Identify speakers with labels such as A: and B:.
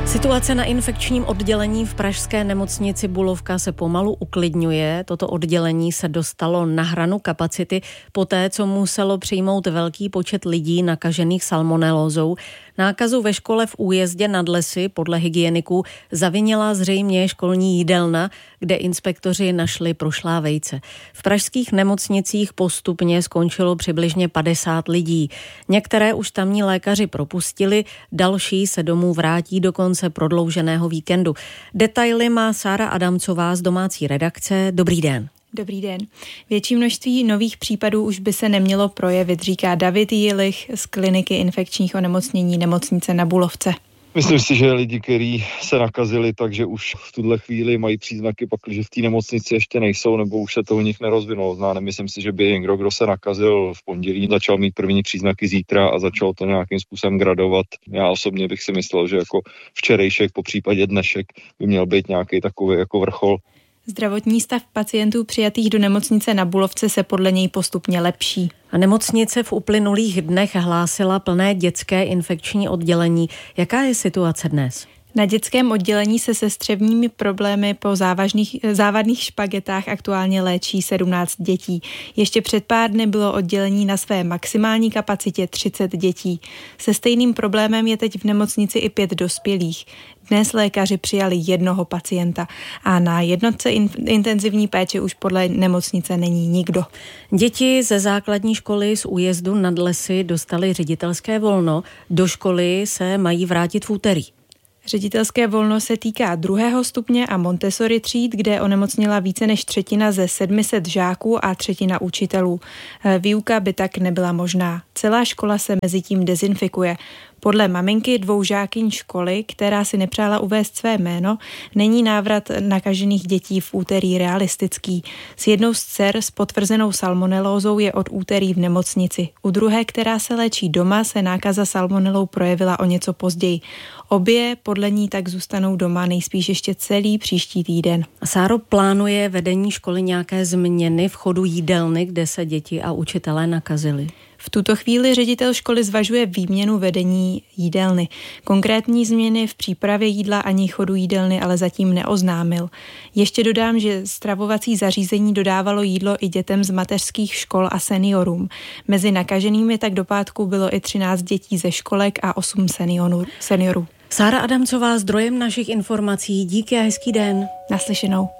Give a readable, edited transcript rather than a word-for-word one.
A: Situace na infekčním oddělení v pražské nemocnici Bulovka se pomalu uklidňuje. Toto oddělení se dostalo na hranu kapacity poté, co muselo přijmout velký počet lidí nakažených salmonelózou. Nákazu ve škole v Újezdě nad Lesy podle hygieniků zavinila zřejmě školní jídelna, kde inspektoři našli prošlá vejce. V pražských nemocnicích postupně skončilo přibližně 50 lidí. Některé už tamní lékaři propustili, další se domů vrátí do konce prodlouženého víkendu. Detaily má Sára Adamcová z domácí redakce. Dobrý den.
B: Dobrý den. Větší množství nových případů už by se nemělo projevit, říká David Jilich z kliniky infekčních onemocnění nemocnice na Bulovce.
C: Myslím si, že lidi, kteří se nakazili, takže už v tuhle chvíli mají příznaky, pakliže v té nemocnici ještě nejsou, nebo už se to u nich nerozvinulo. Nemyslím si, že by někdo, kdo se nakazil v pondělí, začal mít první příznaky zítra a začal to nějakým způsobem gradovat. Já osobně bych si myslel, že jako včerejšek, po případě dnešek by měl být nějaký takový jako vrchol.
B: Zdravotní stav pacientů přijatých do nemocnice na Bulovce se podle něj postupně lepší.
A: A nemocnice v uplynulých dnech hlásila plné dětské infekční oddělení. Jaká je situace dnes?
B: Na dětském oddělení se střevními problémy po závadných špagetách aktuálně léčí 17 dětí. Ještě před pár dny bylo oddělení na své maximální kapacitě 30 dětí. Se stejným problémem je teď v nemocnici i 5 dospělých. Dnes lékaři přijali jednoho pacienta a na jednotce intenzivní péče už podle nemocnice není nikdo.
A: Děti ze základní školy z Újezdu nad Lesy dostaly ředitelské volno. Do školy se mají vrátit v úterý.
B: Ředitelské volno se týká 2. stupně a Montessori tříd, kde onemocněla více než třetina ze 700 žáků a třetina učitelů. Výuka by tak nebyla možná. Celá škola se mezitím dezinfikuje. Podle maminky 2 žákyň školy, která si nepřála uvést své jméno, není návrat nakažených dětí v úterý realistický. S jednou z dcer s potvrzenou salmonelózou je od úterý v nemocnici. U druhé, která se léčí doma, se nákaza salmonelou projevila o něco později. Obě podle ní tak zůstanou doma nejspíš ještě celý příští týden.
A: Sáro, plánuje vedení školy nějaké změny v chodu jídelny, kde se děti a učitelé nakazili?
B: V tuto chvíli ředitel školy zvažuje výměnu vedení jídelny. Konkrétní změny v přípravě jídla ani chodu jídelny ale zatím neoznámil. Ještě dodám, že stravovací zařízení dodávalo jídlo i dětem z mateřských škol a seniorům. Mezi nakaženými tak do pátku bylo i 13 dětí ze školek a 8 seniorů.
A: Sára Adamcová, zdrojem našich informací. Díky a hezký den.
B: Naslyšenou.